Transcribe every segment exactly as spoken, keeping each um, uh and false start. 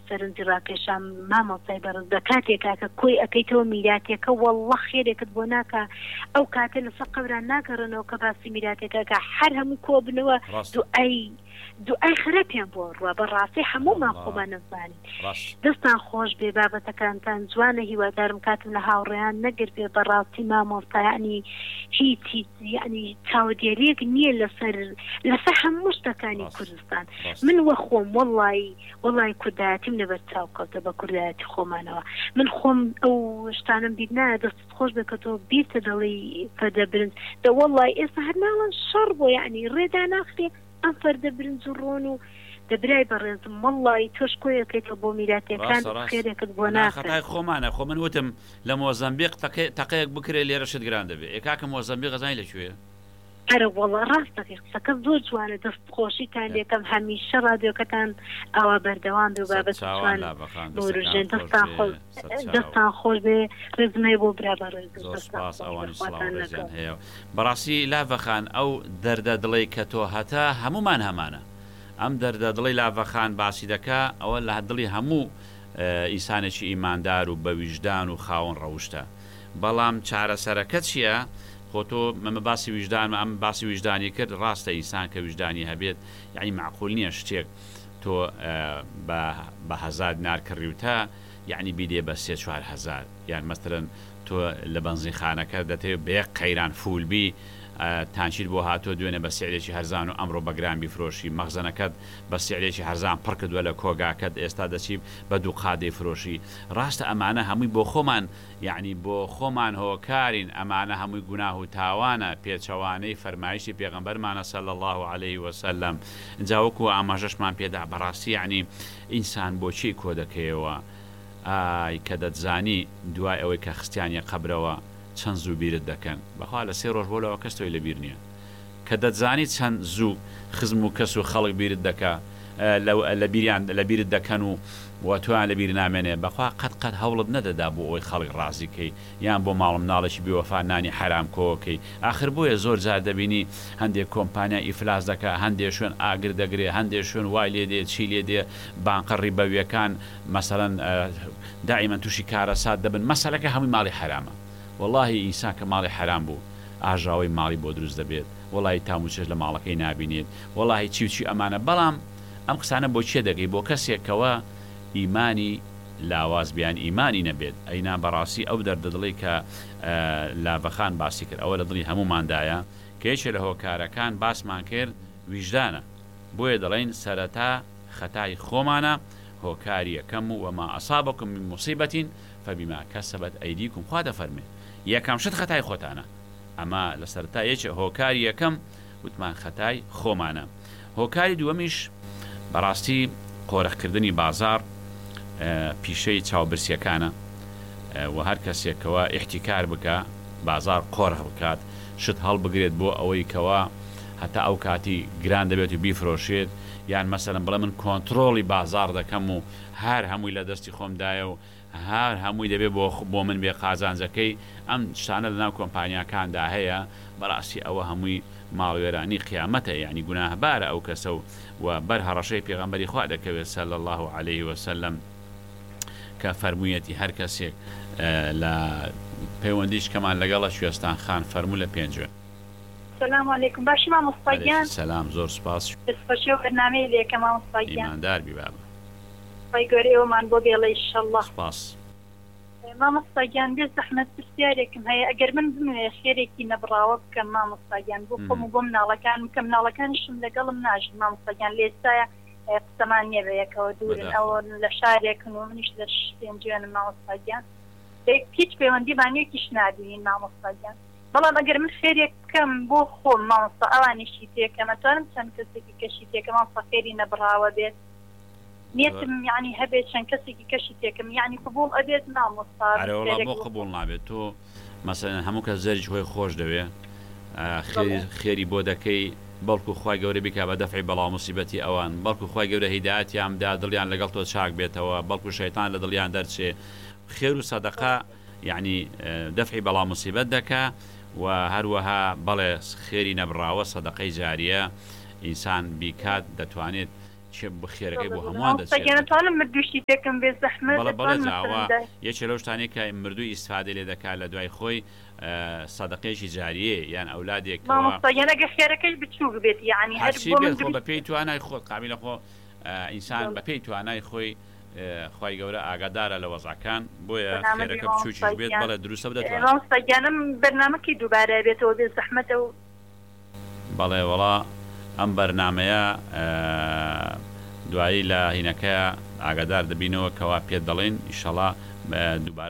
سەرنجی ڕاکێشان مامۆستای بەڕێز بە کاتێکا کە کۆی ئەەکەیتەوە میراتێکە وەڵڵە خێرێکت بۆ ناکە ئەو کاتە لەسەر قەبران ناگەڕنەوە کە باسی میراتێکە کە هەر هەموو کۆ بنەوە دوعای دوعای خرە پێم بۆ ڕوە بەڕاستی هەمومان خۆمان نەزانین. دەستان خۆش بێ بابەتەکانتان جوانە، هیوادارم کاتم لە هاوڕێیان نەگر بێ بەڕاستی مامۆستا یعنی هیچ یعنی چاودێریەک نییە لەسەر لەسەر هەموو شتەکانی کوردستان. من وە خۆم وەڵی وەڵی کوردایەتیم لەبەر چاوکەوتە بە کوردایەتی خۆمانەوە. من خۆم ئەو شتانم بیر نایە دەست خۆش بێ کە تۆ بیرتە دەڵی فەردە برنج دە وەڵی ئێستا هەر ناڵەن شەڕ بۆ یعنی ڕێدا ناخرێ ئەم فەردە برنج و ڕۆن و دەبرای بەڕێزم وەڵی تۆش کۆیەکەیتەوە بۆ میراتیەکان خێرێکت بۆ ناخەتای خۆمانە. خۆ من وتم لە مۆزەمبیق تەقەیەک بکرێ لێرەشت گران دەبێت ئێکاکە مۆزەمبیق غەزانی لەکوێیە؟ ئەرە وەڵا ڕاستەکە قسەکە زۆر جوانە دەست خۆشیتان لێکەم هەمیشە ڕادیۆکەتان ئەوە بەردەوام بێ بابەت بۆژێن دەستان خۆش بێ ڕێزمەی بۆ برا بەڕێز هەیە. بەڕاستی لاڤەخان ئەو دەردە دڵی کە تۆ هەتا هەمومان هەمانە. ئەم دەردە دڵی لاڤەخان باسی دەکا ئەوە لە دڵی هەموو ئینسانێکی ئیماندار و بە ویژدان و خاوەن ڕەوشتە. بەڵام چارەسەرەکە چییە؟ خۆ تۆ مەمە باسی ویژدان ئەم باسی ویژدانی کرد ڕاستە ئینسان کە ویژدانی هەبێت یعنی معقول نییە شتێک تۆ بە هەزار دینار کڕیوتە یعنی بیدێ بە سێ چوار هەزار یان مەسەرەن تۆ لە بەنزینخانەکە دەتەوێت بە یەک قەیران فولبی تانشیر بۆ هاتۆ دوێنێ بە سێرێکی هەرزان و ئەمڕۆ بەگران بیفرۆشی مەخزنەکەت بە سێرێکی هەرزان پڕ کردووە لە کۆگاکەت ئێستا دەچی بە دوو قادەی فرۆشی. ڕاستە ئەمانە هەمووی بۆ خۆمان یعنی بۆ خۆمان هۆکارین. ئەمانە هەمووی گوناه و تاوانە پێچەوانەی فەرمایشی پێغەمبەرمانە صلی الله عليه وسلم. جاوەکو ئاماژەشمان پێدا بەڕاستی یعنی ئینسان بۆچی کۆ دەکەیەوە ئای کە دەتزانی دوای ئەوەی کە خستیانە قەبرەوە چەند زوو بیرت دەکەن بەخوا لە سێ ڕۆژ بۆ لەوە کەس تۆی لەبیر نییە کە دەتزانی چەند زوو خزم و کەس و خەڵک بیرت دەکا لە بیریان لە بیرت دەکەن و و تویان لەبیر نامێنێ بەخوا قەت قەت هەوڵت نەدەدا بۆ ئەوی خەڵک ڕازیکەی یان بۆ ماڵم ناڵێکی بێوەفا نانی حرام کۆکەی. آخر بۆیە زۆر جار دەبینی هەندێک کۆمپانیا ئیفلاس دەکا هەندێک شوێن ئاگر دەگرێ هەندێک شوێن وای لێ دێ چی لێ دێ بانقەڕی بەویەکان مەسەڵەن دائیمەن تووشی کارەسات دەبن مەسەلەکە هەمووی ماڵی حرامە. والله ئینسان کە ماڵی حرام بوو ئاژاوی ماڵی بۆ دروست دەبێت وڵی تاموچێش لە ماڵەکەی نابینێت والله چی و چی ئەمانە. بەڵام ئەم قسانە بۆ چێ دەگەی بۆ کەسێکەوە ئیمانی لاواز بیان ئیمانی نەبێت ئەینا بەڕاستی ئەو دەردەدڵی کە لاڤەخان باسی کرد ئەوە لە دڵی هەموماندایە کە یەکێ لە هۆکارەکان باسمان کرد ویژدانە. بۆیە دەڵێن سەرەتا خەتای خۆمانە هۆکاری یەکەم و وەما ئەسابەکم من موسیبەتین فبما کەسەبەت ئەیدیکم خوا دەفەرمێ یەکەم شت خەتای خۆتانە. ئەمە لە سەرەتا یەکێ هۆکاری یەکەم وتمان خەتای خۆمانە. هۆکاری دووەمیش بەڕاستی قۆرەخکردنی بازار پیشەی چاوبرسیەکانە و هەر کەسێکەوە ئیحتیکار بکە بازار قۆرە بکات شت هەڵبگرێت بۆ ئەوەی کەوە هەتا ئەو کاتی گران دەبێت و بیفرۆشێت یان مەسەلەن بڵێ من کۆنتڕۆڵی بازار دەکەم و هەر هەمووی لە دەستی خۆمدایە و هەر هەمووی دەبێت بۆ بۆ من بێ قازانجەکەی ئەم شتانە لەناو کۆمپانیاکاندا هەیە. بەڕاستی ئەوە هەمووی ماڵوێرانی قیامەتە یعنی گوناهبارە ئەو کەسە و بەر هەڕەشەی پێغەمبەری خوا دەکەوێت صلی الله عليه وسلم کە فەرموویەتی هەر کەسێک لە پەیوەندیش کەمان لەگەڵە شوێستان خان فەرموو لە پێنجوێ. سلام علیکم باشی مامۆستاگیان. سلام زۆر سپاس. دەستخۆشی و بەرنامەی لێکە مامۆستاگیان. ئیماندار بی بابە. خی گەورەی ئەومان بۆ بێڵێ ئینشەڵڵا. سپاس. مامۆستاگیان بێ زەحمەت پرسیارێکم هەیە ئەگەر من بموێ خێرێکی نەبراوە بکەم مامۆستاگیان بۆ خۆم و بۆ مناڵەکان بکەم مناڵەکانشم لەگەڵم ناژن مامۆستاگیان لێستایە قسەمان نییە بەیەکەوە دوورن ئەوە لە شارێکن و منیش لە پێنجوێنم مامۆستاگیان هیچ پەیوەندیبانێکیش نادوین مامۆستاگیان. بەڵام ئەگەر من خێرێک بکەم بۆ خۆم مامۆستا ئەوانیشی تێکەم ئەتوانم چەند کەسێکی کەشی تێکەم مامۆستا خێری نەبراوە بێت نیەتم یعنی هەبێت چەند کەسێکی کەشی تێکم یعنی قبول ئەبێت مامۆستا بۆ قبول نابێت تۆ مەسەلەن هەموو کەس زەریش خۆی خۆش دەوێ خێری بۆ دەکەی بەڵکو خوای گەورە بیکا بە دەفعی بەڵام موسیبەتی ئەوان بەڵکو خوای گەورە هیدایەتیاندا دڵیان لەگەڵ تۆ چاک بێتەوە بەڵکو شەیتان لە دڵیان دەرچێ خێر و سەدەقە یعنی دەفعی بەڵام موسیبەت دەکا و هەروەها بەڵێ خێری نەبراوە سەدەقەی جاریە ئینسان بیکات دەتوانێت چێ بە خێرەکەی بۆ هەمووان دەچێتوانم مردوشی پێکم بێ زەحمەت یەکێ لەو شتانەی کە مردووی ئیسفادە لێ دەکات لە دوای خۆی سەدەقەیەکی جاریە یان ئەولادێکگە خێرەکەش بچوو بێت یعنی هەر بە پێی توانای خۆ قابلە خۆ ئینسان بە پێی توانای خۆی خی گەورە ئاگادارە لە وەزعەکان بۆیە خێرەکە بچووکیش بێت بەڵێ دروستە بدەتوانم بەرنامەکەی دووبارە بێتەوە بێ زەحمەتە و بەڵێ وەڵا ئەم بەرنمەیە دوایی لە هینەکە ئاگادار دەبینەوە کەوا پێت دەڵێن ئیشەڵا دووبارە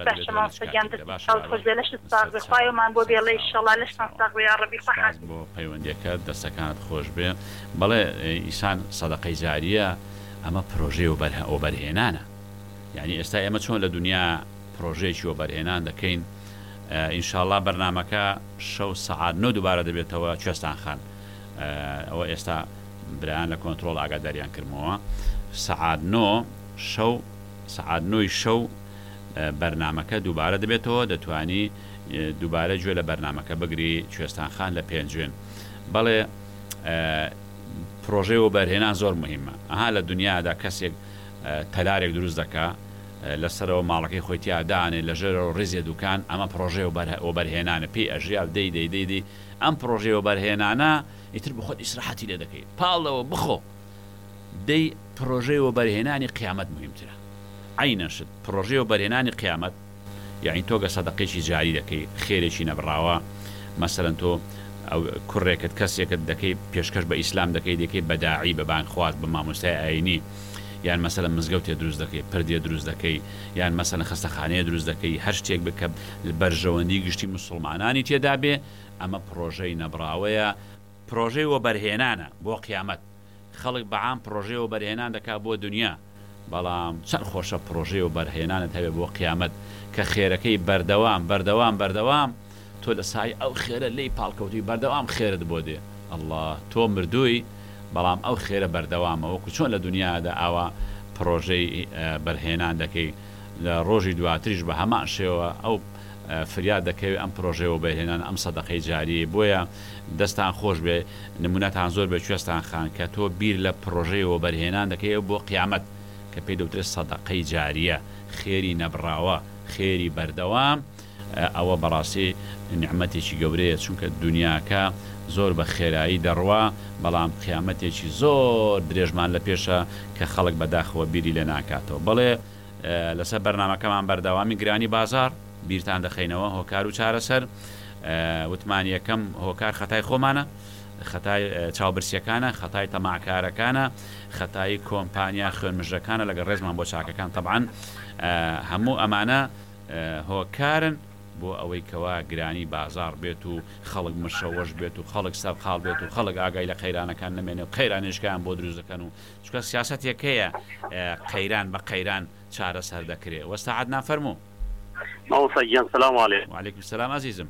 بۆ پەیوەندیەکە دەستەکانت خۆش بێ بەڵێ ئیسان سەدەقەی جاریە ئەمە پرۆژێ و ئۆبەرهێنانە یعنی ئێستا ئێمە چۆن لە دنیا پرۆژێکی وەبەرهێنان دەکەین ئینشاءڵڵا بەرنمەکە شەو سەعات نۆ دووبارە دەبێتەوە کوێستان خان ئەوە ئێستا برایان لە کۆنتترۆل ئاگاداریان کردمەوە سەعات نۆ شەو سەعات نۆی شەو بەرنمەکە دووبارە دەبێتەوە دەتوانی دووبارە گوێ لە بەرنمەکە بگری کوێستان خان لە پێنجێن بەڵێ پرۆژێ و بەرهێنان زۆر مهمە ئەها لە دنیادا کەسێک تەلارێک دروست دەکا لەسەرەوە ماڵەکەی خۆی تیادانێ لە ژێرەوە ڕێزیە دوکان ئەمە پرۆژێ و بەرهێنانە پێی ئەژیا دەی دەی دەی دەی ئەم پرۆژێ و بەرهێنانە ئیتر بە خۆت ئیسراحەتی لێ دەکەیت پاڵەوە بخۆ دەی پرۆژێ و بەرهێنانی قیامەت مهمترە عینەشت پرۆژێ و بەرهێنانی قیامەت یعنی تۆگە سەدەقێکی جاری دەکەی خێرێکی نەبراوە مەسەرەن تۆ ئەو کوڕێکت کەسێکت دەکەی پێشکەش بە ئیسلام دەکەی دەکەی بەداعی بەبان خوارد بە مامۆستای ئاینی یان مەسەلەن مزگەوتێ دروست دەکەی پردێ دروست دەکەی یان مەسەلەن خستەخانەیە دروست دەکەی هەر شتێک بکە بەرژەوەندی گشتی موسڵمانانی تێدا بێ ئەمە پرۆژەی نەبراوەیە پرۆژەی وە بەرهێنانە بۆ قیامەت خەڵک بەعام پرۆژێ و بەرهێنان دەکا بۆ دنیا بەڵام چەند خۆشە پرۆژێ و بەرهێنانت هەبێ بۆ قیامەت کە خێرەکەی بەردەوام بەردەوام بەردەوام تۆ لە سای ئەو خێرە لی پاڵکەوتی بەردەوام خێرت بۆ دێ ئەڵڵا تۆ مردووی بەڵام ئەو خێرە بەردەوامە وەکو چۆن لە دنیادا ئاوا پرۆژەی بەرهێنان دەکەی لە ڕۆژی دواتریش بە هەمان شێوە ئەو فریاد دەکەوێت ئەم پرۆژێ و بەرهێنان ئەم سەدەقەی جاری بۆیە دەستان خۆش بێ نمونەتان زۆر بە کوێستان خان کە تۆ بیر لە پرۆژەی و بەرهێنان دەکەی بۆ قیامەت کە پێی دەوترێت سەدەقەی جاریە خێری نەبراوە خێری بەردەوام ئەوە بەڕاستی نیعمەتێکی گەورەیە چونکە دنیاکە زۆر بە خێرایی دەڕوا بەڵام قیامەتێکی زۆر درێژمان لە پێشە کە خەڵک بەداخەوە بیری لێ ناکاتەوە بەڵێ لەسەر بەرنامەکەمان بەردەوامی گرانی بازار بیرتان دەخینەوە هۆکار و چارەسەر وتمان یەکەم هۆکار خەتای خۆمانە خەتای چاوبرسیەکانە خەتای تەماعکارەکانە خەتای کۆمپانیا خوێنمژەکانە لەگەڵ ڕێزمان بۆ چاکەکان تەبعاً هەموو ئەمانە هۆکارن بۆ ئەوەی کەوا گرانی بازار بێت و خەڵک مشەوەش بێت و خەڵک سەرقاڵ بێت و خەڵک ئاگای لە قەیرانەکان نمێنێ و قەیرانێشکیان بۆ دروست دەکەن و چکە سیاسەتێکەیە قەیران بە قەیران چارەسەر دەکرێت وەستا عەدنان فەرموو ماوسەگیان سەلام عەلەیکم وعەلەیکم سەلام عەزیزم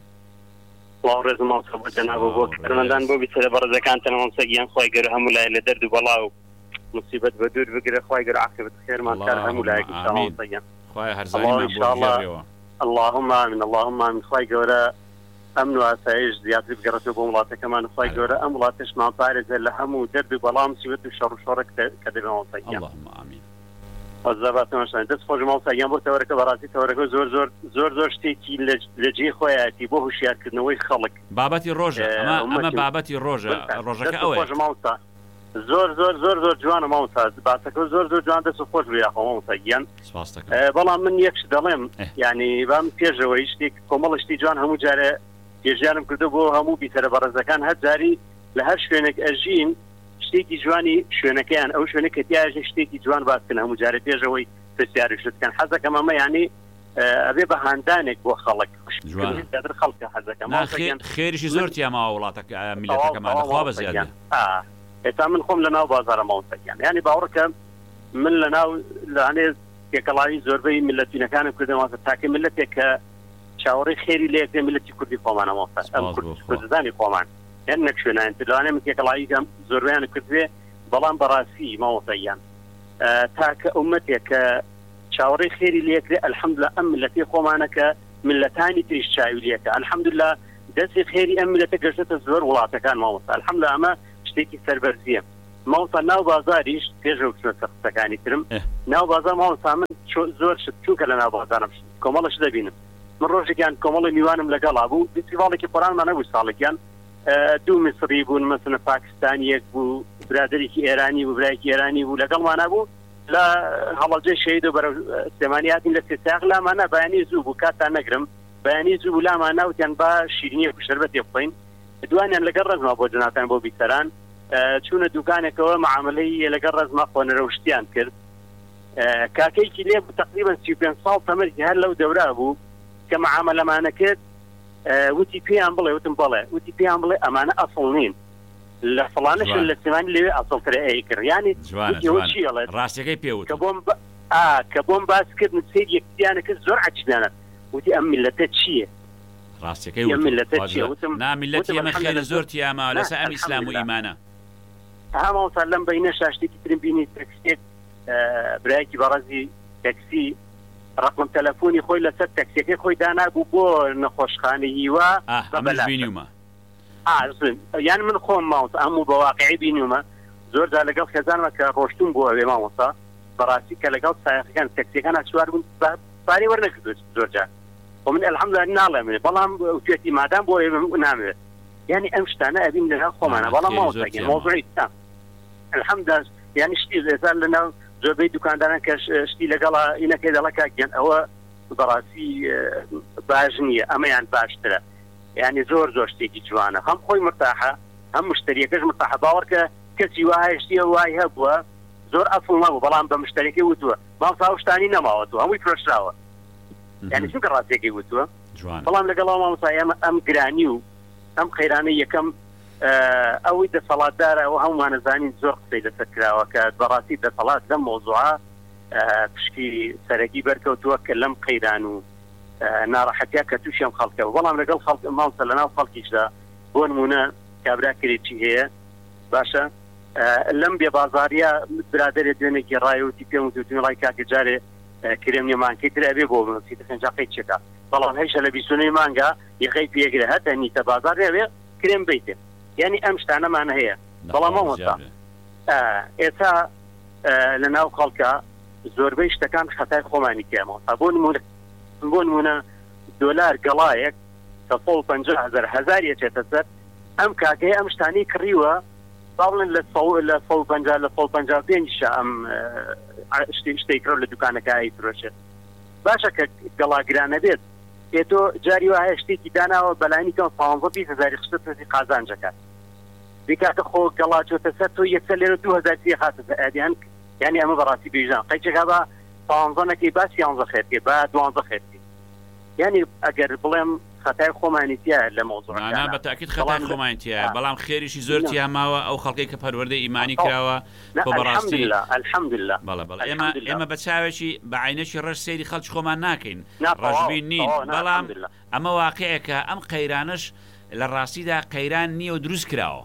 ڕێزم ماوسە بۆ جەناب بۆ کردمەندان بۆ بیسەرە بەڕێزەکانتان مامسەگیان خۆی گەورە هەموو لای لە دەرد و بەڵا و مصیبەت بە دوور بگرە خۆی گەورە عاقبەت خێرمان کار هەموو لایەکی مامسەگیان خۆی هەرزایمان بۆ بگێڕێەوە اللهم آمين اللهم آمين خواهی گەورە ئەمن و ئاسایش زیاتر بگەڕێتەوە بۆ وڵاتەکەمان خواهی گەورە ئەم وڵاتەشمان پارێزە لە هەموو دەرد و بەڵام مصیبەت و شەڕ و شۆڕە کە دەبێ مامسەگیان اللهم آمين وەزەباتەمەشان دەست خۆش مامسەگیان بۆ تەوەرەکە بەڕاستی تەوەرەکە زۆر زۆر زۆر زۆر شتێکی لە جێ خۆیەتی بۆ هوشیارکردنەوەی خەڵک بابەتی ڕۆژە ئەمە بابەتی ڕۆژە ڕۆژەکە ئەوەیە زۆر زۆر زۆر زۆر جوانە مامۆستا باسەکە زۆر زۆر جوان دەست و خۆش بێ مامۆستاگیان بەڵام من یەکش دەڵێم یعنی بام پێشەوەی شتێک کۆمەڵ شتی جوان هەموو جارە پێژیانم کردو بۆ هەموو بیتەرە بەڕێزەکان هەر جاری لە هەر شوێنێک ئەژین شتێکی جوانی شوێنەکەیان ئەو شوێنە کە تیاژن شتێکی جوان باسکن هەموو جارە پێشەوەی پرسیاری شتکەن حەزەکەم ئەمە یعنی ئەبێ بە هاندانێک بۆ خەڵک خەڵکە حەزەکەم خێریشی زۆر تیاماوە وڵاتەکە میلەتەکەمانە خوا بەزیادە ئێتا من خۆم لە ناو بازارە ماوسەگیان ینی باوەڕکەم من لە ناو لەانێ تێکەڵاوی زۆربەی ملەتینەکانم کردەوەسە تاکە ملەتێک کە چاوەڕێی خێری لە یەکێ ملەتی کوردی خۆمانە مۆستا ئەم کوردستانی خۆمان هەر نەک شوێنان لەوانێ من تێکەڵاویکەم زۆربیان کردوێ بەڵام بەڕاستی ماوسەگیان تاکە ئومەتێک کە چاوەڕێی خێری لەیەکرێ ئەلحەمدوللا ئەم ملەتی خۆمانە کە ملەتانی تریش چاوی لەکە ئەلحەمدوللا دەستی خێری ئەم ملەتە گەشتە زۆر وڵاتەکان ماوەستا ئەلحەمدوللا ئەمە شتێکی سەربەرزیە ماوەسا ناو بازاریش پێشەوە بچمە سەختەکانی ترم ناو بازار ماوەسا من زۆر شت چووکە لە ناو بازارم کۆمەڵەش دەبینم من ڕۆژێکیان کۆمەڵی میوانم لەگەڵا بوو فستیڤاڵێکی قورآنمان نەبوو ساڵێکیان دوو میسری بوون مەسەڵەن پاکستانیەک بوو برادێکی ئێرانی بوو برایەکی ئێرانی بوو لەگەڵمانە بوو لە هەڵەجێ شەهید و بەرەو سلێمانیاتین لە سێساق لامانە بەیانی زوو بوو کاتان نەگرم بەیانی زوو بوو لامانە وتیان با شیرینیە و شەربەتێ بخۆین دوانیان لەگەڵ ڕزما بۆ جناتان بۆ بیسەران چوونە دوکانێکەوە معاملەی لەگەڵ ڕزما خۆنەرەوشتیان کرد کاکەیکی لێ بوو تقریبا سی و پێنج ساڵ تەمەری هەر لەو دەورا بوو کە معاملەمانە کرد وتی پێیان بڵێ وتم بڵێ وتی پێیان بڵێ ئەمانە ئەسڵ نین لە فڵانش لە سیمانی لێوێ ئەسڵترە ئەی کرد یانی ڕاستیەکەی پێوت کە بۆم باس کرد سێر یەکتیانە کرد زۆر عجیبانە وتی ئەم میلەتە چییە ڕاستیەکەی نامیلەتی ئەمە خێرە زۆر تیاما لەسەر ئەم ئیسلام و ئیمانە هەماوەسا لەم بەینە شاشتێکی ترم بینی تەکسێک برایەکی بەڕەزی تەکسی ڕقم تەلەفۆنی خۆی لەسەر تەکسیەکەی خۆی دانابوو بۆ نەخۆشخانە هیوا بینیومە یان من خۆم ماوەسا هەموو بە واقعی بینیومە زۆر جا لەگەڵ خێزانمە کە ڕۆشتوم بۆ ئەوێ ماوەسا بەڕاستی کە لەگەڵ سایەخەکان تەکسیەکان سوار بوون پارەی وەرنەکردوت زۆر جار ومن الحەمدولillah ناڵێمێ بەڵام توێتی مادام بۆ ئێوە نامەوێت یعنی ئەم شتانە ئەبین لەناو خۆمانە بەڵام ماوەسا مۆزوعی تام الحەمدولillah یعنی شتی ئێستا لەناو زۆربەی دوکانداران کە شتی لەگەڵا ئینەکەی دەڵە کاکیان ئەوە بەڕاستی باش نییە ئەمەیان باشترە یعنی زۆر زۆر شتێکی جوانە هەم خۆی مرتاحە هەم مشتریەکەش مرتاحە باوەڕکە کەسی وایە شتیە وای هەبووە زۆر ئەفڵ نەبوو بەڵام بە مشتریەکەی وتووە مامۆستا شتانی نەماوەتەوە هەمووی فرۆشراوە یعنی چونکە ڕاستیەکەی وتووە بەڵام لەگەڵ مامۆستا ئێمە ئەم گرانی و ئەم خەیرانە یەکەم ئەوەی دەسەڵاتدارە ئەوە هەمومانەزانین زۆر قسەی لەسەر کراوە کە بەڕاستی دەسەڵات لەم مۆزوعە پشکی سەرەکی بەرکەوتووە کە لەم قەیران و ناڕەحەتیا کە تووشیان خەڵکەوە بەڵام لەگەڵ خەڵک ماوەسا لەناو خەڵکیشدا بۆ نمونە کابرا کرێکی هەیە باشە لەم بێ بازاریە برادێ دوێنێکی ڕایوتی پێم وتوتنی ڕای کاکە جارێ کرێم نێمانکەی تر ئەبێ بۆ بنووسی خەنجاقی چێکە بەڵام هەیشە لە بیستونەی مانگا یەخەی پێگرە هەتە نیتە بازار ئەوێ کرێم بیتێ یعنی ئەم شتانەمانە هەیە بەڵام مامۆستا ئێستا لە ناو خەڵکە زۆربەی شتەکان خەتای خۆمانی کێمەوە بۆ نمونە بۆ نمونە دۆلار گەڵایەک کە سەد و پەنجا هەزار هەزار یەچێتە سەر ئەم کاکەی ئەم شتانی کڕیوە باڵێن لە لە سەد و پەنجا لە سەد و پەنجا و پێنجشە ئەم شتەی کڕ لە دوکانەکەی فرۆشێت باشە کە گەڵاگرانە بێت ئێتۆ جاری وایە شتێکی داناوە بەلانی کەم پانزە بیست هەزاری خشتە قازانجەکە بیکاتە خۆ گەڵا چۆتە سەر تۆ یەکسەر لێرە دوو هەزار سێ خاتە ئەدیان یعنی ئەمە بەڕاستی بێژان قەیچێکا بە پانزە نەکەی با سیانزە خێرکێ با دوانزە خێرکی یعنی ئەگەر بڵێم خەتای خۆمانیتیە لە مۆزوعەکان بە تاکید خەتای خۆمانیتیە بەڵام خێریشی زۆر تیاماوە ئەو خەڵکەی کە پەروەردەی ئیمانی کراوە بۆ بەڕاستی الحەمدولillah بەڵێ بەڵێ ئێمە ئێمە بە چاوێکی بە عینەشی ڕەش سەیری خەڵکی خۆمان ناکەین ڕەشبین نین بەڵام ئەمە واقعەکە ئەم قەیرانش لە ڕاستیدا قەیران نییە و دروست کراوە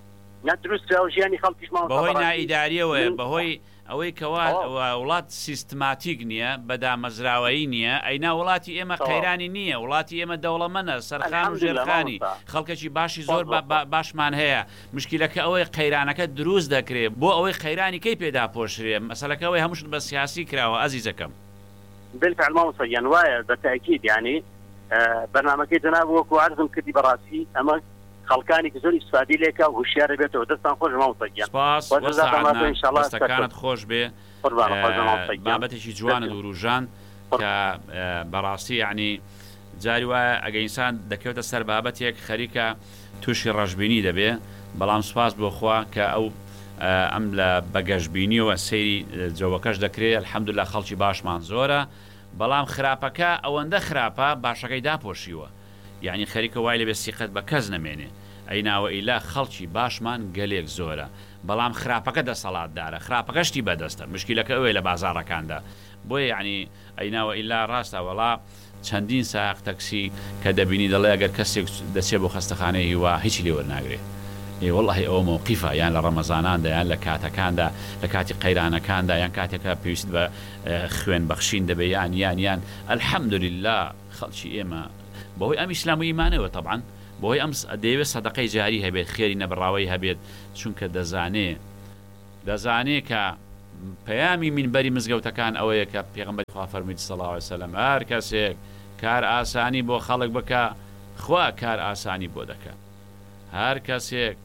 بەهۆی نائیداریەوە بەهۆی ئەوەی کەوا وڵات سیستماتیک نییە بەدامەزراوەیی نییە ئەینا وڵاتی ئێمە قەیرانی نییە وڵاتی ئێمە دەوڵەمەندە سەرخان و ژێرخانی خەڵکەکی باشی زۆر باشمان هەیە مشکلەکە ئەوەی قەیرانەکە دروست دەکرێت بۆ ئەوەی قەیرانی کەی پێدا پۆشرێ مەسەلەکەەوەی هەمووشت بە سیاسی کراوە ئەزیزەکەم بالفعل مامۆستا یان وایە بەتاکید یعنی بەرنامەکەی جەناب وەکو عەرزم کردی بەڕاستی ئەمە خەڵکانی کە زۆر ئیسفادی لێکە و هوشیارە بێتەوە دەستان خۆش مامۆستا دەستەکانت خۆش بێ بابەتێکی جوانە دووروژان کە بەڕاستی یعنی جاری وایە ئەگە ئینسان دەکەوێتە سەر بابەتێک خەریکە تووشی ڕەشبینی دەبێ بەڵام سوپاس بۆخوا کە ئەو ئەم لە بەگەشتبینیەوە سەیری جەوەکەش دەکرێت الحەمدولillah خەڵکی باشمان زۆرە بەڵام خراپەکە ئەوەندە خراپە باشەکەی داپۆشیوە یعنی خەریکە وای لە بێ سیقەت بە کەس نەمێنێ ئەیناوە ئیلا خەڵکی باشمان گەلێک زۆرە بەڵام خراپەکە دەسەڵاتدارە خراپەکەشتی بەدەستە مشکلەکە ئەوەی لە بازاڕەکاندا بۆیە یعنی ئەیناوە ئیلا ڕاستە وەڵا چەندین ساق تەکسی کە دەبینی دەڵێ ئەگەر کەسێک دەچێت بۆ خەستەخانەی هیوا هیچی لێ وەرناگرێت ئێ وەڵڵاهی ئەوە موقیفە یان لە ڕەمەزاناندا یان لە کاتەکاندا لە کاتی قەیرانەکاندا یان کاتێکە پێویست بە خوێن بەخشین دەبێ یان یان یان الحەمدولillah خەڵکی ئێمە بەهۆی ئەم ئیسلام و ئیمانەوە طبعاً بۆی ئەم دەیەوێت سەدەقەی جاری هەبێت خێری نەبڕاوی هەبێت چونکە دەزانێ دەزانێت کە پەیامی مینبەری مزگەوتەکان ئەوەیە کە پێغەمبەری خوا فەرمووی صلی الله علیه وسلم هەر کەسێک کار ئاسانی بۆ خەڵک بکە خوا کار ئاسانی بۆ دەکات. هەر کەسێک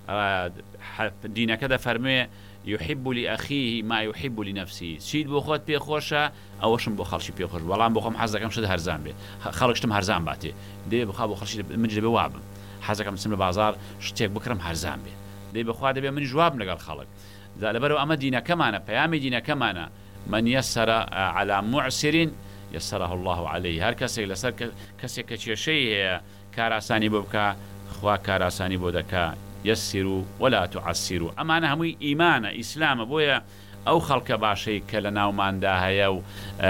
دینەکە دەفەرموێ يحب لأخيه ما يحب لنفسه چیت بۆ خۆت پێخۆشە ئەوەشم بۆ خەڵکی پێخۆش بەڵام بۆ خۆم حەز دەکەم شت هەرزان بێ خەڵک شتم هەرزان باتێ دێ بخوا بۆ خەڵکی من دەبێ وابم حەز دەکەم چم لە بازار شتێک بکڕم هەرزان بێ دێ بخوا دەبێ من جواب لەگەڵ خەڵک لەبەرەوە ئەمە دینەکەمانە پەیامی دینەکەمانە من يسر على معسر يسره الله عليه هەر کەسێک لەسەر کەسێک کە کێشەی هەیە کار ئاسانی بۆ بکە خوا کار ئاسانی بۆ دەکا يسروا ولا تعسروا ئەمانە هەمووی ئیمانە ئیسلامە بۆیە ئەو خەڵکە باشەی کە لە ناوماندا هەیە و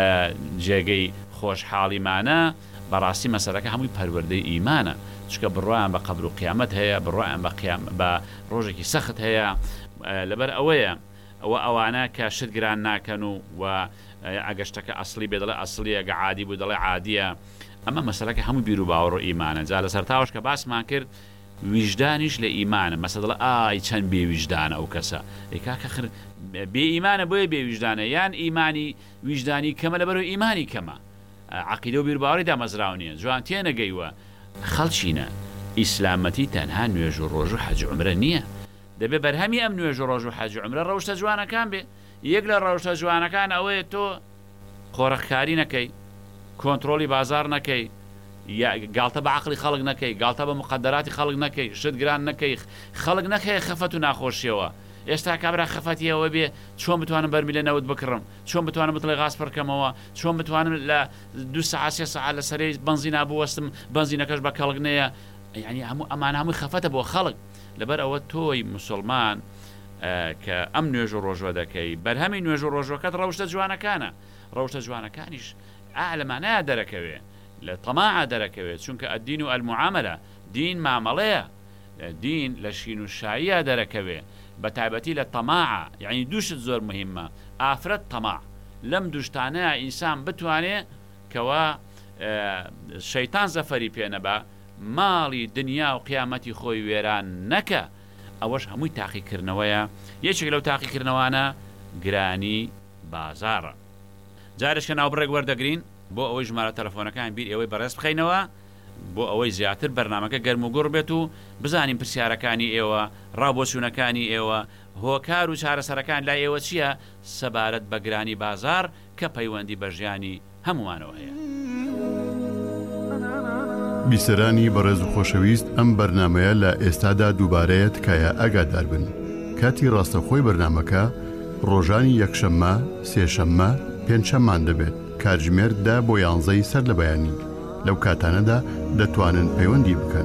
جێگەی خۆشحاڵیمانە بەڕاستی مەسەلەکە هەمووی پەروەردەی ئیمانە چکە بڕوایان بە قەبر و قیامەت هەیە بڕوایان بە ڕۆژێکی سەخت هەیە لەبەر ئەوەیە ئەوە ئەوانە کە شت گران ناکەن و و ئەگەشتەکە ئەسلی بێ دەڵێ ئەسلیە گە عادی بوو دەڵێ عادیە ئەمە مەسەلەکە هەموو بیر و باوەڕ و ئیمانە جا لەسەر تاوەش کە باسمان کرد ویژدانیش لە ئیمانە مەسەڵە ئای چەند بێویژدانە ئەو کەسە ئێکاکە خر بێ ئیمانە بۆیە بێویژدانە یان ئیمانی ویژدانی کەمە لەبەرەوە ئیمانی کەمە عەقیدە و بیرباوەڕی دامەزراو نییە جوان تێنەگەیوە خەڵچینە ئیسلامەتی تەنها نوێژ و ڕۆژ و حەج و عومرە نییە دەبێ بەرهەمی ئەم نوێژ و ڕۆژ و حەج و عومرە ڕەوشتە جوانەکان بێ یەک لە ڕەوشتە جوانەکان ئەوەیە تۆ قۆڕەخکاری نەکەی کۆنتترۆلی بازار نەکەی گاڵتە بە عقلی خەڵک نەکەی گاڵتە بە مقدراتی خەڵک نەکەی شت گران نەکەی خەڵک نەکەی خەفەت و ناخۆشیەوە ئێستا کابرا خەفەتیەوە بێ چۆن بتوانم بەرمی لە نەوت بکڕم چۆن بتوانم بڵێ غاز پڕکەمەوە چۆن بتوانم لە دو سەعات سێ سەعات لە سەرەی بنزینا بوەستم بنزینەکەش بە کەڵک نەیە یعنی هەموو ئەمان هەمووی خەفەتە بۆ خەڵک لەبەر ئەوە تۆی موسڵمان کە ئەم نوێژ و ڕۆژوە دەکەی بەرهەمی نوێژ و ڕۆژوەکەت ڕەوشتە جوانەکانە ڕەوشتە جوانەکانیش ئالەمانەیە دەرەکەوێ لە تەماع دەرەکەوێت چونکە ئەدین و ئەلموعامەلە دین مامەڵەیە دین لە شین و شاییە دەرەکەوێ بە تایبەتی لە تەماع یعنی دووشت زۆر مهمە ئافرەت تەماع لەم دوشتانەیە ئینسان بتوانێت کەوا شەیتان زەفەری پێنەبا ماڵی دنیا و قیامەتی خۆی وێران نەکە ئەوەش هەمووی تاقیکردنەوەیە یەکێک لەو تاقیکردنەوەانە گرانی بازارە جارشکە ناوبڕێک وەردەگرین بۆ ئەوەی ژمارە تەلەفۆنەکان بیر ئەوەی بەڕێز بخەینەوە بۆ ئەوەی زیاتر بەرنامەکە گەرم و گوڕ بێت و بزانین پرسیارەکانی ئێوە ڕابۆچوونەکانی ئێوە هۆکار و چارەسەرەکان لای ئێوە چییە سەبارەت بە گرانی بازار کە پەیوەندی بە ژیانی هەمومانەوە هەیە. بیسەرانی بەڕێز و خۆشەویست ئەم بەرنمەیە لە ئێستادا دووبارەیە تکایە ئاگادار بن کاتی ڕاستەخۆی بەرنمەکە ڕۆژانی یەکشەممە سێشەممە پێنجشەممان دەبێت کاتژمێردا بۆ یانزەی سەر لە بەیانی لەو کاتانەدا دەتوانن پەیوەندی بکەن.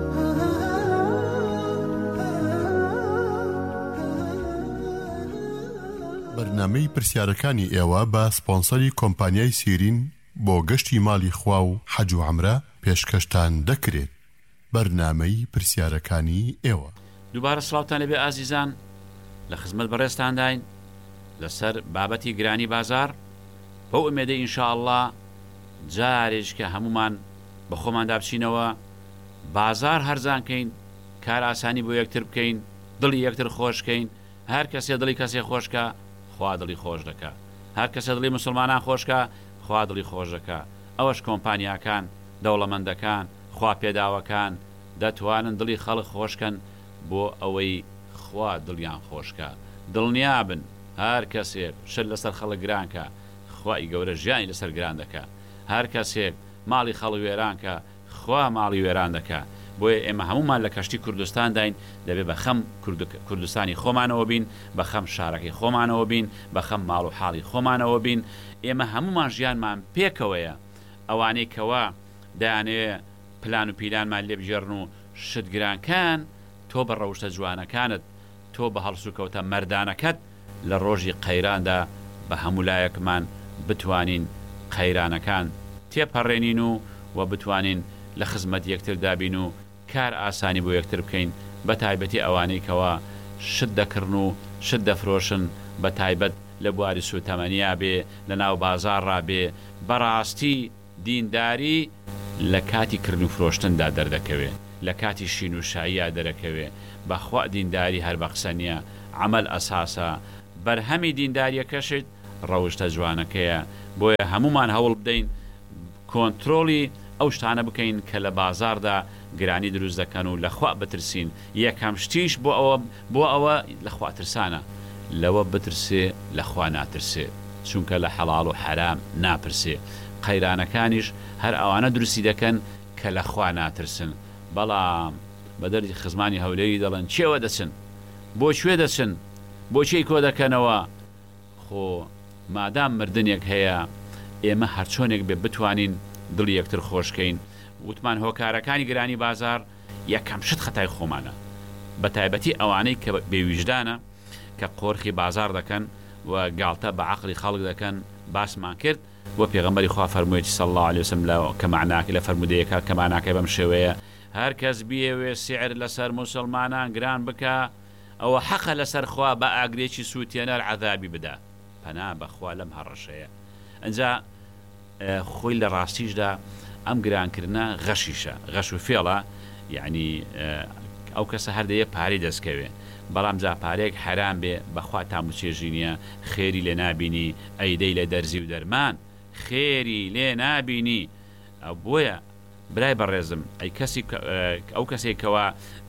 بەرنامەی پرسیارەکانی ئێوە بە سپۆنسەری کۆمپانیای سیرین بۆ گەشتی ماڵی خوا و حەج و عومرە پێشکەشتان دەکرێت. بەرنامەی پرسیارەکانی ئێوە. دووبارە سڵاوتان لەبێ ئازیزان لە خزمەت بەڕێستانداین لەسەر بابەتی گرانی بازار بەو ئومێدە ئینشاءالله جارێک کە هەمومان بە خۆماندا بچینەوە بازار هەرزانکەین کار ئاسانی بۆ یەکتر بکەین دڵی یەکتر خۆشکەین هەر کەسێ دڵی کەسێ خۆشکە خوا دڵی خۆش دەکا هەر کەسێ دڵی مسلمانان خۆشکە خوا دڵی خۆش دەکا ئەوەش کۆمپانیاکان دەوڵەمەندەکان خوا پێداوەکان دەتوانن دڵی خەڵک خۆشکەن بۆ ئەوەی خوا دڵیان خۆشکە دڵنیابن هەر کەسێک شت لەسەر خەڵک گرانکە خوای گەورە ژیانی لەسەر گران دەکا هەر کەسێک ماڵی خەڵک وێرانکە خوا ماڵی وێران دەکا بۆیە ئێمە هەمومان لە کەشتی کوردستان داین دەبێت بە خەم کوردستانی خۆمانەوە بین بە خەم شارەکەی خۆمانەوە بین بە خەم ماڵ و حاڵی خۆمانەوە بین ئێمە هەمومان ژیانمان پێکەوەیە ئەوانەی کەوا دایانەیە پلان و پیلانمان لێبژێڕن و شتگرانکان تۆ بە ڕەوشتە جوانەکانت تۆ بە هەڵسوکەوتە مەردانەکەت لە ڕۆژی قەیراندا بە هەموو لایەکمان بتوانین قەیرانەکان تێپەڕێنین و و بتوانین لە خزمەت یەکتر دابین و کار ئاسانی بۆ یەکتر بکەین بە تایبەتی ئەوانەی کەوا شت دەکردن و شت دەفرۆشن بە تایبەت لە بواری سوتەمەنیا بێ لە ناو بازارڕا بێ بەڕاستی دینداری لە کاتی کردن و فرۆشتندا دەردەکەوێت لە کاتی شین و شایە دەرەکەوێ بەخوا دینداری هەر بە قسە نیە عمل ئەساسە بەرهەمی دینداریەکەشت ڕەوشتە جوانەکەیە بۆیە هەمومان هەوڵ بدەین کۆنتترۆلی ئەو شتانە بکەین کە لە بازاردا گرانی دروست دەکەن و لەخوا بترسین یەکەم شتیش بۆ ئەوە بۆ ئەوە لەخوا ترسانە لەوە بترسێ لەخوا ناترسێ چونکە لە حەڵاڵ و حرام ناپرسێ قەیرانەکانیش هەر ئەوانە دروستی دەکەن کە لەخوا ناترسن بەڵام بە دەردی خزمانی هەولێری دەڵێن چێوە دەچن بۆ کوێ دەچن بۆچی کۆ دەکەنەوە خۆ مادام مردنێک هەیە ئێمە هەرچۆنێک بێ بتوانین دڵی یەکتر خۆشکەین وتمان هۆکارەکانی گرانی بازار یەکەم شت خەتای خۆمانە بە تایبەتی ئەوانەی کە بێویژدانە کە قۆرخی بازار دەکەن و گاڵتە بە عەقڵی خەڵک دەکەن باسمان کرد و پێغەمبەری خوا فەرموویەتی صلی الله علیه وسلم لە کە معناکە لە فەرمودەیەکە کە معناکەی بەم شێوەیە هەر کەس بیەوێ سعر لەسەر موسڵمانان گران بکە ئەوە حەقە لەسەر خوا بە ئاگرێکی سووتێنەر عەذابی بدا پەنا بەخوا لەم هەڕەشەیە ئەنجا خۆی لە ڕاستیشدا ئەم گرانکردنە غەشیشە غەش و فێڵە یعنی ئەو کەسە هەردەیە پارەی دەستکەوێ بەڵام جا پارێک حرام بێ بەخوا تاموچێژی نییە خێری لێ نابینی ئەیدەی لە دەرزی و دەرمان خێری لێ نابینی ئەو بۆیە برای بەڕێزم ئەی کەسی ئەو کەسێکەوە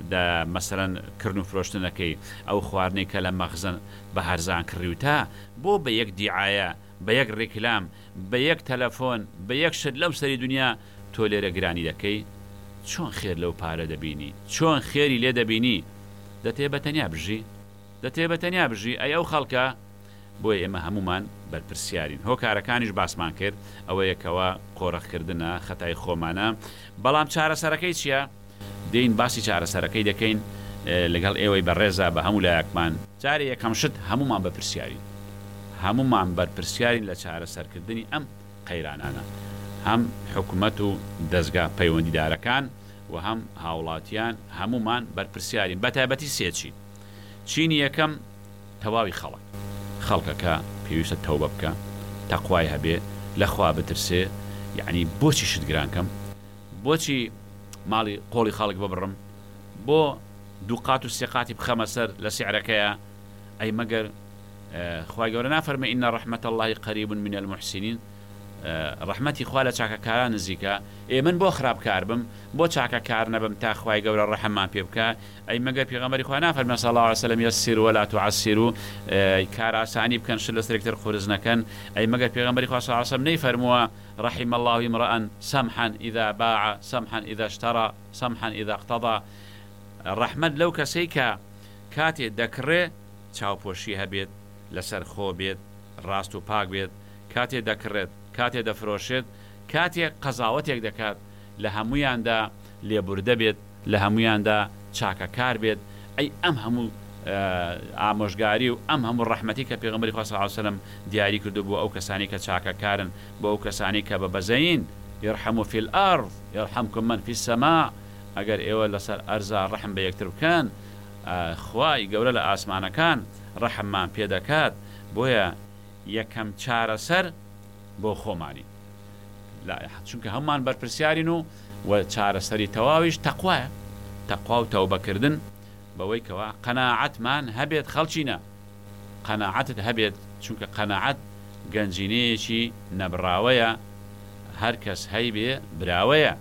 مەسەرەن کردن و فرۆشتنەکەی ئەو خواردنەی کە لە مەخزن بە هەرزان کڕیوتە بۆ بە یەک دیعایە بە یەک ڕێکلام بە یەک تەلەفۆن بە یەک شت لەو سەری دنیا تۆ لێرە گرانی دەکەی چۆن خێر لەو پارە دەبینی چۆن خێری لێ دەبینی دەتێ بەتەنیا بژی دەتێ بەتەنیا بژی ئەی ئەو خەڵکە بۆیە ئێمە هەمومان بەرپرسیارین هۆکارەکانیش باسمان کرد ئەوە یەکەوە قۆڕەخکردنە خەتای خۆمانە بەڵام چارەسەرەکەی چییە؟ دێین باسی چارەسەرەکەی دەکەین لەگەڵ ئێوەی بەڕێزە بە هەموو لایەکمان جارێ یەکەم شت هەمومان بەپرسیارین هەمومان بەرپرسیارین لە چارەسەرکردنی ئەم قەیرانانە هەم حکوومەت و دەستگا پەیوەندیدارەکان و هەم هاوڵاتیان هەمومان بەرپرسیارین بە تایبەتی سێچی چینی یەکەم تەواوی خەڵک خەڵکەکە پێویستە تەوبە بکە تەقوای هەبێ لەخوا بترسێ یعنی بۆچی شت گرانکەم بۆچی ماڵی قۆڵی خەڵک ببڕم بۆ دووقات و سێقاتی بخەمە سەر لە سیعرەکەیە ئەی مەگەر خوای گەورە نافەرمێ ئینە ڕەحمەت الله قەریب من المحسنین ڕەحمەتی خوا لە چاکەکاران نزیکە ئێ من بۆ خراپکار بم بۆ چاکەکار نەبم تا خوای گەورە ڕەحممان پێ بکە ئەی مەگەر پێغەمبەری خوا نافەرمێ صلی الله علیه وسلم یەسیروا ولا تعسروا کار ئاسانی بکەن شت لە سەرێکتر خورز نەکەن ئەی مەگەر پێغەمبەری خوا صلی الله علیه وسلم نەیفەرمووە رحم الله امرأ سمحا إذا باع سمحا إذا اشترى سمحا إذا اقتضى ڕەحمەت لەو کەسەی کە کاتێ دەکڕێ چاوپۆشی هەبێت لەسەر خۆ بێت ڕاست و پاک بێت کاتێ دەکڕێت کاتێ دەفرۆشێت کاتێک قەزاوەتێک دەکات لە هەمویاندا لێبوردە بێت لە هەمویاندا چاکەکار بێت ئەی ئەم هەموو ئامۆژگاری و ئەم هەموو ڕەحمەتی کە پێغەمبەری خوا صلی الله علیه وسلم دیاری کردو بۆ ئەو کەسانی کە چاکەکارن بۆ ئەو کەسانی کە بەبەزەین یرحموا فی الأرض یرحمکم من فی السماء ئەگەر ئێوە لەسەر ئەرزا ڕەحم بە یەکتر بکەن خوای گەورە لە ئاسمانەکان ڕەحممان پێ دەکات بۆیە یەکەم چارەسەر بۆ خۆمانی چونکە هەمومان بەرپرسیارین و و چارەسەری تەواویش تەقوایە تەقوا و تەوبەکردن بەوەی کەوا قەناعەتمان هەبێت خەڵچینە قەناعەتت هەبێت چونکە قەناعەت گەنجینەیەکی نەبراوەیە هەر کەس هەیبێ براوەیە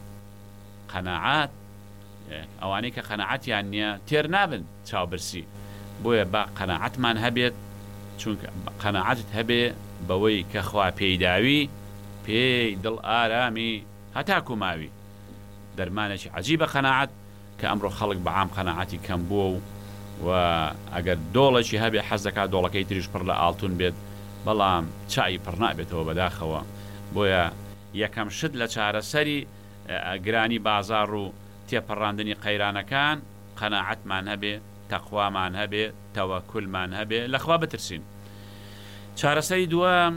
قەناعەت ئەوانەی کە قەناعەتیان نییە تێر نابن چاوبرسی بۆیە با قەناعەتمان هەبێت چونکە قەناعەتت هەبێ بەوەی کە خوا پێیداوی پێی دڵ ئارامی هەتاکو ماوی دەرمانێکی عەجیبە قەناعەت کە ئەمڕۆ خەڵک بەعام قەناعەتی کەم بووە و ئەگەر دۆڵێکی هەبێ حەز دەکات دۆڵەکەی تریش پڕ لە ئاڵتون بێت بەڵام چای پڕ نابێتەوە بەداخەوە بۆیە یەکەم شت لە چارەسەری گرانی بازار و تێپەڕاندنی قەیرانەکان قەناعەتمان هەبێ تەقوامان هەبێ تەوەکولمان هەبێ لەخوا بترسین چارەسەری دووەم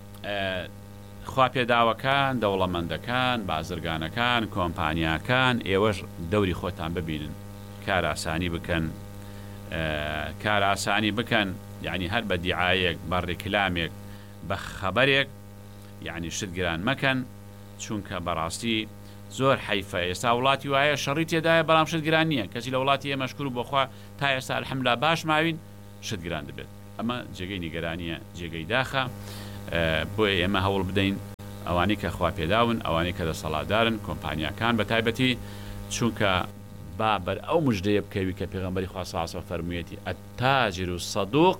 خوا پێداوەکان دەوڵەمەندەکان بازرگانەکان کۆمپانیاکان ئێوەش دەوری خۆتان ببینن کار ئاسانی بکەن کار ئاسانی بکەن یعنی هەر بە دیعایەک بە ڕێکلامێک بە خەبەرێک یعنی شت گران مەکەن چونکە بەڕاستی زۆر حیفە. ئێستا وڵاتی وایە شەڕی تێدایە بەڵام شت گران نییە. کەسی لە وڵاتی ئێمەشکر و بۆخوا تا ئێستا الحەمدولیلا باش ماوین شت گران دەبێت. ئەمە جێگەی نیگەرانیە، جێگەی داخە. بۆیە ئێمە هەوڵ بدەین ئەوانەی کە خوا پێداون، ئەوانەی کە دەسەڵاتدارن، کۆمپانیاکان بە تایبەتی، چونکە با بەر ئەو مژدەیە بکەوی کە پێغەمبەری خوا صلی الله علیه و سلم فەرموویەتی التاجر الصدوق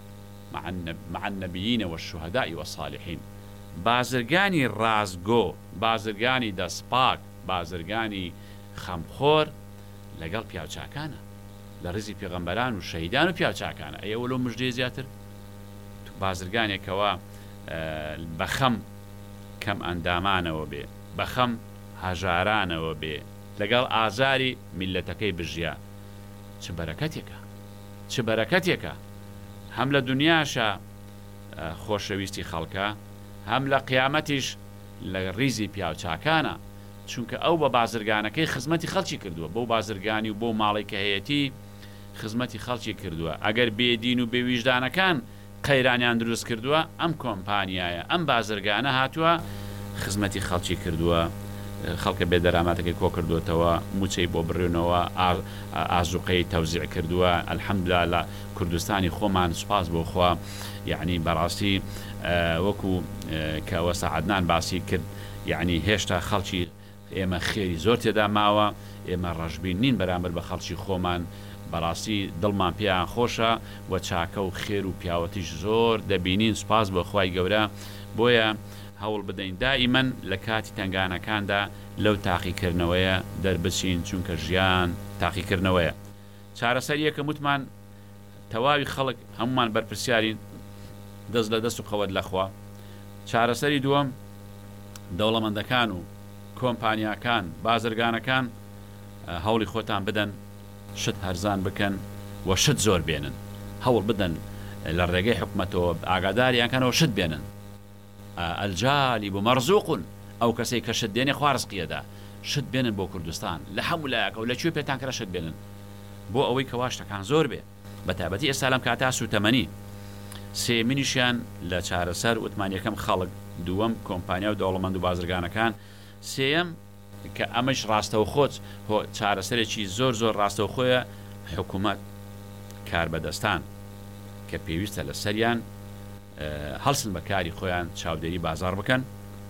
مع النبيين والشهداء والصالحين. بازرگانی ڕازگۆ، بازرگانی دەستپاک، بازرگانی خەمخۆر لەگەڵ پیاوچاکانە، لە ڕزی پێغەمبەران و شەهیدان و پیاوچاکانە. ئەیە وەلۆ مژدەی زیاتر بازرگانێکەوە بەخەم کەم ئەندامانەوە بێ، بەخەم هەژارانەوە بێ، لەگەڵ ئازاری میلەتەکەی بژیا، چ بەرەکەتێکە، چ بەرەکەتێکە. هەم لە دنیاشە خۆشەویستی خەڵکە، هەم لە قیامەتیش لە ڕیزی پیاوچاکانە، چونکە ئەو بە بازرگانەکەی خزمەتی خەڵکی کردووە، بۆ بازرگانی و بۆ ماڵی کە هەیەی خزمەتی خەڵکی کردووە. ئەگەر بێدین و بێویژدانەکان قەیرانیان دروست کردووە، ئەم کۆمپانیایە، ئەم بازرگانە هاتووە خزمەتی خەڵکی کردووە، خەڵکە بێدەرامەتەکەی کۆ کردوێتەوە، موچەی بۆ بڕێنەوە، ئازوقەی تەوزیع کردووە. الحەمدولیلا لە کوردستانی خۆمان سوپاس بۆ خوا، یعنی بەڕاستی وەکو کە وەستا عەدنان باسی کرد، یعنی هێشتا خەڵکی ئێمە خێری زۆر تێدا ماوە، ئێمە ڕەشبین نین بەرامبەر بە خەڵکی خۆمان. بەڕاستی دڵمان پێیان خۆشە و چاکە و خێر و پیاوەتیش زۆر دەبینین. سوپاس بۆ خوای گەورە. بۆیە هەوڵ بدەین دائیمەن لە کاتی تنگانەکاندا لەو تاقیکردنەوەیە دەربچین، چونکە ژیان تاقیکردنەوەیە. چارەسەر یەکەم وتمان تەواوی خەڵک هەمومان بەرپرسیارین، دەست لە دەست و قەوەت لەخوا. چارەسەری دووەم دەوڵەمەندەکان و کۆمپانیاکان، بازرگانەکان هەوڵی خۆتان بدەن شت هەرزان بکەن و شت زۆر بێنن، هەوڵ بدەن لە ڕێگەی حکومەتەوە ئاگاداریانکەنەوە شت بێنن. ئەلجالی بۆ مەرزوقون، ئەو کەسەی کە شت دێنێ خوا ڕزقیەدا، شت بێنن بۆ کوردستان لە هەموو لایەکە و لەکوێ پێتان کڕە شت بێنن، بۆ ئەوەی کەوا شتەکان زۆر بێ. بە تایبەتی ئێستا لەم کاتا سوتەمەنی سێمینیشیان لە چارەسەر وتمان یەکەم خەڵک، دووەم کۆمپانیا و دەوڵەمەند و بازرگانەکان، سێەم کە ئەمەش ڕاستەوە خۆت چارەسەرێکی زۆر زۆر ڕاستەوە خۆیە حکوومەت، کاربەدەستان کە پێویستە لە سەریان هەڵسن بە کاری خۆیان چاودێری بازار بکەن،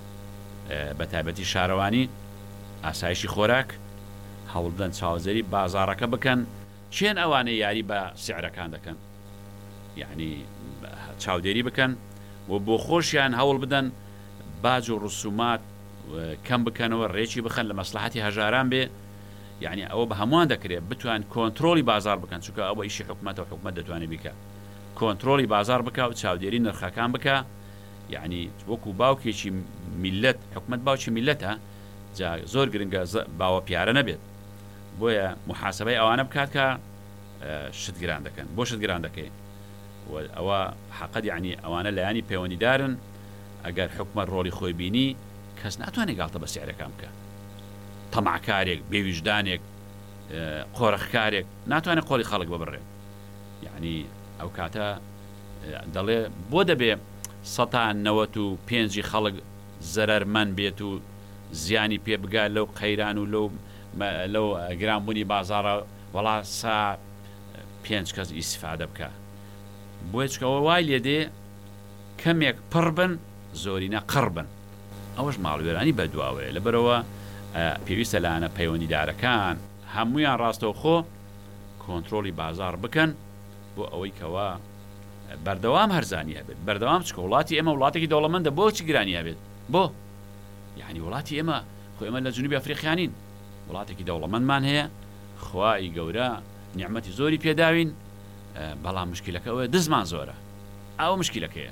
بە تایبەتی شارەوانی، ئاسایشی خۆراک، هەوڵدەن چاوەزەری بازارەکە بکەن. چێن ئەوانەی یاری بە سیعرەکان دەکەن، یعنی چاودێری بکەن و بۆ خۆشیان هەوڵ بدەن باج و ڕسومات کەم بکەنەوە، ڕێکی بخەن لە مەسلحەتی هەژاران بێ. یعنی ئەوە بە هەمووان دەکرێت بتوان کۆنتترۆلی بازار بکەن، چونکە ئەوە ئیشی حکومەتە و حکومەت دەتوانێت بیکە کۆنتترۆلی بازار بکە و چاودێری نرخەکان بکە. یعنی وەکو باوکێکی میلەت، حکومەت باوکی میلەتە، زۆر گرنگە باوە پیارە نەبێت. بۆیە محاسبەی ئەوانە بکات کە شت گران دەکەن، بۆ شت گران دەکەین. ئەوە حەقەت، یعنی ئەوانە لایانی پەیوەندیدارن. ئەگەر حکومەت ڕۆڵی خۆی بینی، کەس ناتوانێت گاڵتە بە سیعرەکان بکە. تەماعکارێک، بێویژدانێک، قۆرەخکارێک ناتوانێت قۆڵی خەڵک ببڕێت. یعنی ئەو کاتە دەڵێ بۆ دەبێ سەتان نەوەت و پێنجی خەڵک زەرەرمەند بێت و زیانی پێ بگات لەو قەیران و لەو لەو گرانبوونی بازارە، وەڵا سا پێنج کەس ئیسیفادە بکە. بۆیە چکەوە وای لێ دێ کەمێک پڕ بن، زۆرینە قڕ بن. ئەوەش ماڵوێرانی بەدواوەیە. لەبەرەوە پێویستە لایەنە پەیوەندیدارەکان هەمویان ڕاستەوخۆ کۆنتترۆلی بازار بکەن، بۆ ئەوەی کەوا بەردەوام هەرزانی هەبێت. بەردەوام چکە وڵاتی ئێمە وڵاتێکی دەوڵەمەندە، بۆچی گرانی هەبێت؟ بۆ یعنی وڵاتی ئێمە خۆ ئێمە لە جنوبی ئەفریقیانین، وڵاتێکی دەوڵەمەندمان هەیە، خوای گەورە نیعمەتی زۆری پێداوین، بەڵام مشکلەکە ئەوە دزمان زۆرە. ئەو مشکلەکەیە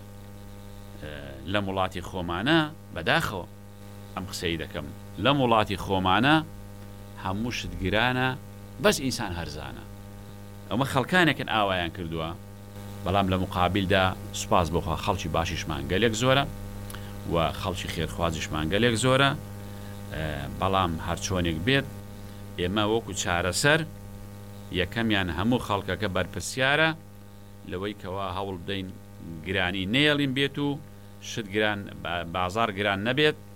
لەم وڵاتی خۆمانە بەداخەوە ئەم قسەی دەکەم، لەم وڵاتی خۆمانە هەموو شت گرانە، بەس ئینسان هەرزانە. ئەمە خەڵکانێکن ئاوایان کردووە، بەڵام لە مقابلدا سوپاس بۆخوا خەڵکی باشیشمان گەلێک زۆرە و خەڵکی خێرخوازیشمان گەلێک زۆرە. بەڵام هەرچۆنێک بێت، ئێمە وەکو چارەسەر یەکەمیان هەموو خەڵکەکە بەرپرسیارە لەوەی کەوا هەوڵ بدەین گرانی نێڵین بێت و شت گران بازار گران نەبێت،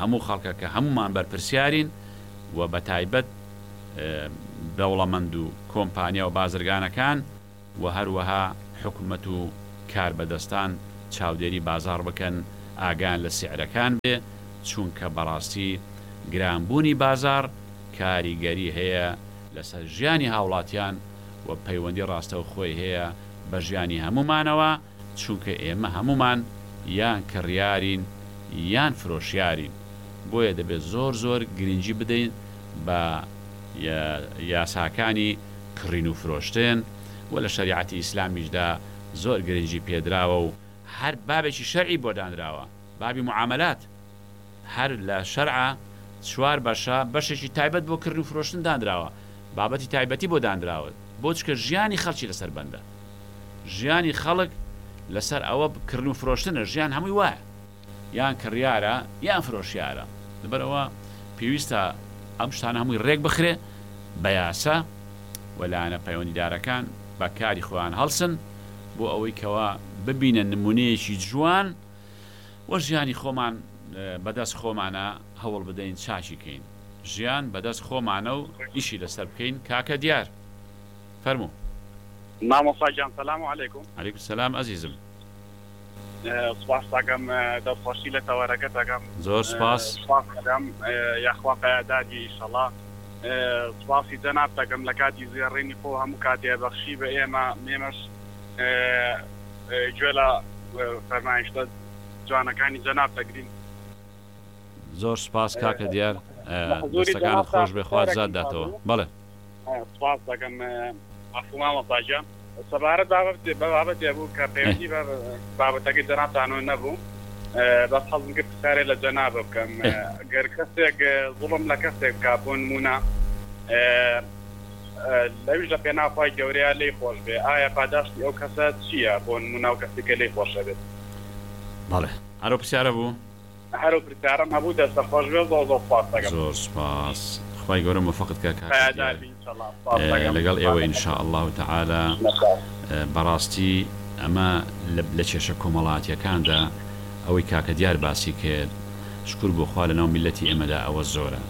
هەموو خەڵکە کە هەمومان بەرپرسیارین و بە تایبەت دەوڵەمەند و کۆمپانیا و بازرگانەکان و هەروەها حکوومەت و کاربەدەستان چاودێری بازار بکەن ئاگان لە سیعرەکان بێ چونکە بەڕاستی گرانبوونی بازار کاریگەری هەیە لەسەر ژیانی هاوڵاتیان و پەیوەندی ڕاستە و خۆی هەیە بە ژیانی هەمومانەوە چونکە ئێمە هەمومان یان کڕیارین یان فرۆشیارین بۆیە دەبێت زۆر زۆر گرنگی بدەین بە یاساکانی کڕین و فرۆشتن و لە شریعەتی ئیسلامیشدا زۆر گرنگی پێدراوە و هەر بابێکی شەرعی بۆ دانراوە بابی معاملات هەر لە شەرعە چوار بەشە بەشێکی تایبەت بۆ کڕین و فرۆشتن دانراوە بابەتی تایبەتی بۆ دانراوە بۆ چکە ژیانی خەڵکی لەسەر بەندە ژیانی خەڵک لەسەر ئەوە کڕین و فرۆشتنە ژیان هەمووی وایە یان کڕیارە یان فرۆشیارە لەبەرەوە پێویستە ئەم شتانە هەمووی ڕێک بخرێ بە یاسا وەلایەنە پەیوەندیدارەکان بە کاری خۆیان هەڵسن بۆ ئەوەی کەوا ببینە نمونەیەکی جوان وە ژیانی خۆمان بەدەست خۆمانە هەوڵ بدەین چاکی کەین ژیان بەدەست خۆمانە و ئیشی لەسەر بکەین کاکە دیار فەرموو مامۆستاجان سەلام عەلەیکوم. عەلەیکوم سەلام ئەزیزم. سپاس دەکەم دەستخۆشی لە تەوەرەکە دەکەم. زۆر سپاس. سپاس دەکەم یاخوا پەیادادی ئینشەڵڵا. سپاسی جەناب دەکەم لە کاتی زێڕینی خۆ هەموو کاتێ بەخشی بە ئێمە مێمەش گوێ لە فەرمایشتە جوانەکانی جەناب دەگرین. زۆر سپاس کاکە دیار دەستەکانت خۆش بێ خوا زاد داتەوە. بەڵێ. سپاس دەکەم مامۆستاجان. سەبارەت بابەتێ بوو کە پێویستی بە بابەتەکەی جەنابتانەوە نەبوو بەس حەزم کرد پرسیارێک لە جەناب بکەم گەر کەسێک زوڵم لە کەسێک بکات بۆ نمونە لەویش لە پێناوخوای گەورەیە لێی خۆش بێ ئایا پاداشتی ئەو کەسە چییە بۆ نمونە و کەسێکە لێی خۆشە بێت؟ بەڵێ هەرو پرسیارە بوو؟ هەرو پرسیارەم هەبوو دەستە خۆش بێ زۆر زۆر سپاس دەکەم. زۆر سپاس خوای گەورە موفقت کە لەگەڵ ئێوە ئینشاءالله تەعالە بەڕاستی ئەمە لە کێشە کۆمەڵاتیەکاندا ئەوەی کاکە دیار باسی کرد شکر بۆ خوا لەناو میلەتی ئێمەدا ئەوە زۆرە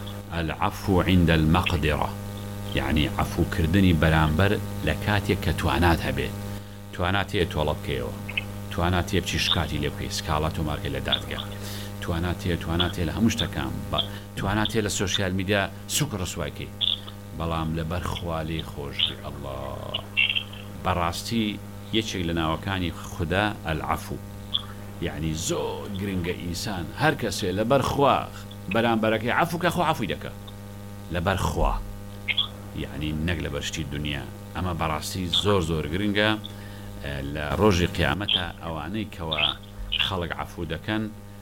العفو عند المقدرة یعنی عفوکردنی بەرامبەر لە کاتێک کە توانات هەبێت توانات هەیە تۆڵە بکەیەوە توانات هەیە بچی شکاتی لێ بکەی سکاڵات و مارکە لە دادگا توانات هەیە توانات هەیە لە هەموو شتەکان توانات هەیە لە سۆشیال میدیا سوک ڕسوایکەی بەڵام لەبەر خوا لێی خۆش بێ ئەڵڵا بەڕاستی یەکێک لە ناوەکانی خوددا العفو یعنی زۆر گرنگە ئینسان هەر کەسێ لەبەر خوا بەرامبەرەکەی عفوکە خۆ عفوی دەکە لەبەر خوا یعنی نەک لەبەر شتی دنیا ئەمە بەڕاستی زۆر زۆر گرنگە لە ڕۆژی قیامەتە ئەوانەی کەوە خەڵک عفو دەکەن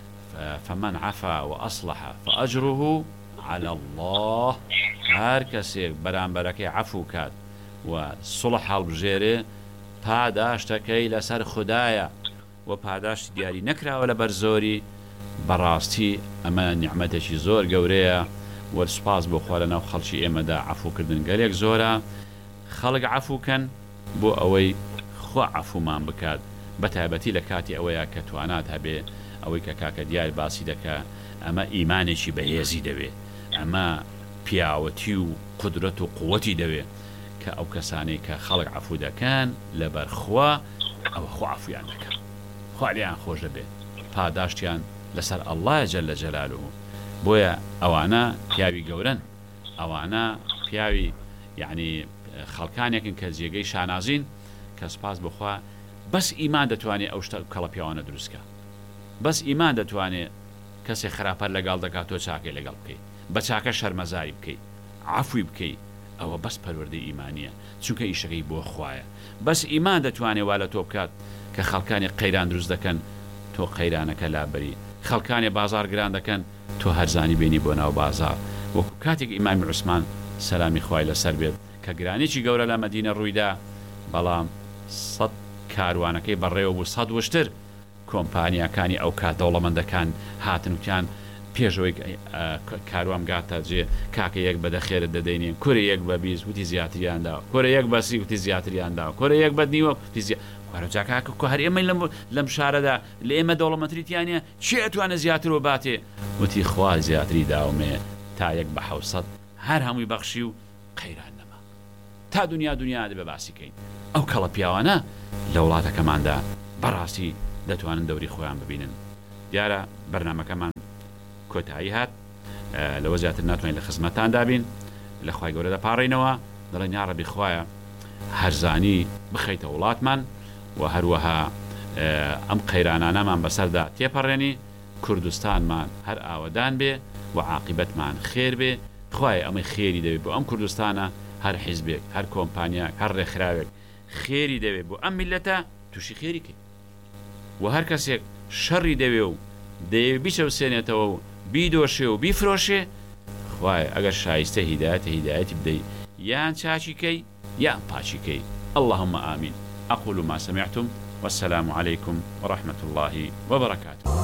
فمن عفا وأصلح فأجره على الله هەر کەسێک بەرامبەرەکەی عفو کات و سڵح هەڵبژێرێ پاداشتەکەی لەسەر خوددایە و پاداشتی دیاری نەکراوە لە بەرزۆری بەڕاستی ئەمە نیعمەتێکی زۆر گەورەیە و سپاس بۆ خوا لەناو خەڵکی ئێمەدا عفوکردن گەلێک زۆرە خەڵک عفوکەن بۆ ئەوەی خوا عفومان بکات بە تایبەتی لە کاتی ئەوەیە کە توانات هەبێ ئەوەی کە کاکە دیار باسی دەکە ئەمە ئیمانێکی بەهێزی دەوێت ئەمە پیاوەتی و قدرەت و قووەتی دەوێت کە ئەو کەسانەی کە خەڵک عفو دەکەن لەبەر خوا ئەوە خوا عفویان دەکەن خوا لێیان خۆش دەبێت پاداشتیان لەسەر ئەڵڵایە جەلە جەلالوه بۆیە ئەوانە پیاوی گەورن ئەوانە پیاوی یعنی خەڵکانێکن کە جێگەی شانازین کە سپاس بخوا بەس ئیمان دەتوانێت ئەو شتە کەڵە پیاوانە دروستکە بەس ئیمان دەتوانێت کەسێک خراپەر لەگەڵ دەکات تۆ چاکەی لەگەڵ بکەیت بە چاکە شەرمەزاری بکەیت عفوی بکەیت ئەوە بەس پەروەردەی ئیمانیە چونکە ئیشەکەی بۆ خوایە بەس ئیمان دەتوانێت وا لە تۆ بکات کە خەڵکانی قەیران دروست دەکەن تۆ قەیرانەکە لابەری خەڵکانی بازار گران دەکەن تۆ هەرزانی بینی بۆ ناو بازار وەکو کاتێک ئیمامی عوسمان سەلامی خوای لەسەر بێت کە گرانێکی گەورە لە مەدینە ڕوویدا بەڵام سەد کاروانەکەی بەڕێوە بوو سەد وشتر کۆمپانیاکانی ئەو کات دەوڵەمەندەکان هاتن وتیان پێشەوەی کاروان گاتە جێ کاکە یەک بەدەخێرت دەدەینێن کورە یەک بە بیست وتی زیاتریاندا کورە یەک بەسی وتی زیاتریاندا کورە یەک بە نیوە وەرەجاکە هەر ئێمە لەم شارەدا لە ئێمە دەوڵەمەندیانە چی ئەتوانە زیاترەوە باتێ وتی خوا زیاتری داومێ تا یەک بە حەوسەد هەر هەمووی بەخشی و قەیران نەما تا دنیا دنیا دەبێ باسیکەین ئەو کەڵە پیاوانە لە وڵاتەکەماندا بەڕاستی دەتوانن دەوری خۆیان ببینن دیارە بەرنامەکەمان کۆتایی هات لەوە زیاتر ناتوانین لە خزمەتان دابین لە خوای گەورە دەپاڕێنەوە دەڵێن یا ڕەبی خوایە هەرزانی بخەیتە وڵاتمان و هەروەها ئەم قەیرانانەمان بەسەردا تێپەڕێنی کوردستانمان هەر ئاوەدان بێ و عاقبەتمان خێر بێ خوای ئەمەی خێری دەوێت بۆ ئەم کوردستانە هەر حیزبێک هەر کۆمپانیاک هەر ڕێکخراوێک خێری دەوێت بۆ ئەم میلەتە تووشی خێری کرد و هەر کەسێک شەڕی دەوێ و دەیەوێت بیچەوسێنێتەوە و بیدۆشێ و بیفرۆشێ خوای ئەگەر شایستە هیدایەتە هیدایەتی بدەیت یان چاچیکەی یان پاچیکەی اللهم آمين أقول ما سمعتم والسلام عليكم ورحمة الله وبركاته.